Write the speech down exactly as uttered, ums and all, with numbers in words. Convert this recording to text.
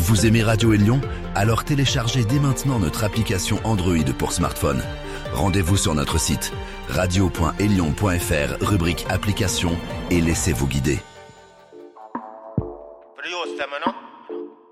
Vous aimez Radio Élion ? Alors téléchargez dès maintenant notre application Android pour smartphone. Rendez-vous sur notre site radio point élion point f r, rubrique application, et laissez-vous guider. Prius, maintenant.